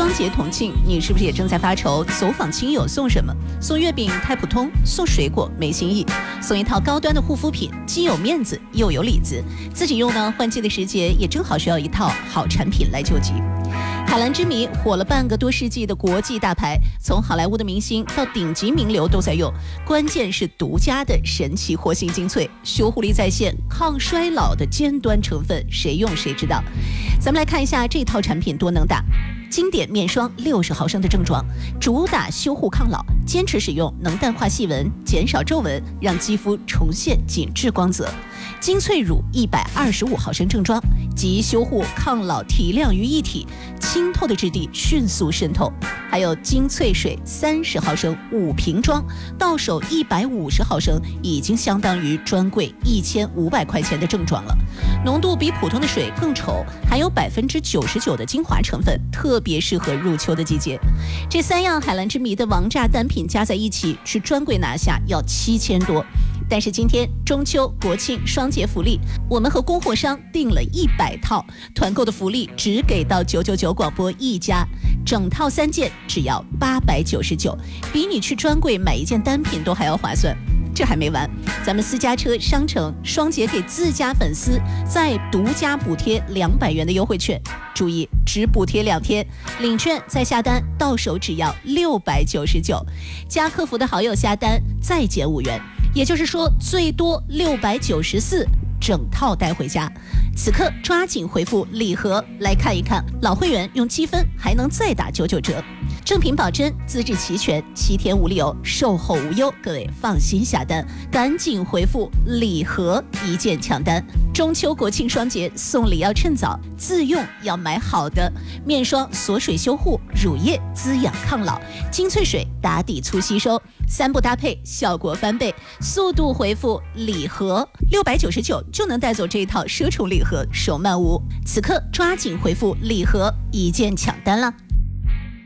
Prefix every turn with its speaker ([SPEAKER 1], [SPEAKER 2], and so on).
[SPEAKER 1] 双节同庆，你是不是也正在发愁走访亲友送什么？送月饼太普通，送水果没新意，送一套高端的护肤品，既有面子又有里子。自己用呢，换季的时节也正好需要一套好产品来救急。海蓝之谜火了半个多世纪的国际大牌，从好莱坞的明星到顶级名流都在用，关键是独家的神奇活性精粹，修护力在线，抗衰老的尖端成分，谁用谁知道。咱们来看一下这套产品多能打。经典面霜60毫升的正装，主打修护抗老，坚持使用能淡化细纹，减少皱纹，让肌肤重现紧致光泽。精粹乳125毫升正装，集修护抗老提亮于一体，清透的质地迅速渗透。还有精粹水30毫升5瓶装，到手150毫升，已经相当于专柜1500块钱的正装了。浓度比普通的水更稠，含有99%的精华成分，特别适合入秋的季节。这3样海蓝之谜的王炸单品加在一起，去专柜拿下要7000多。但是今天中秋、国庆双节福利，我们和供货商订了100套，团购的福利只给到999广播一家，整套3件只要899，比你去专柜买一件单品都还要划算。这还没完，咱们私家车商城双节给自家粉丝再独家补贴200元的优惠券，注意只补贴2天，领券再下单到手只要699，加客服的好友下单再减5元，也就是说最多694，整套带回家。此刻抓紧回复礼盒来看一看，老会员用积分还能再打99折，正品保真，资质齐全，7天无理由，售后无忧，各位放心下单，赶紧回复礼盒一键抢单。中秋国庆双节送礼要趁早，自用要买好的，面霜锁水修护，乳液滋养抗老，精粹水打底促吸收，3步搭配效果翻倍。速度回复礼盒699就能带走这一套奢宠礼盒，手慢无。此刻抓紧回复礼盒一键抢单了。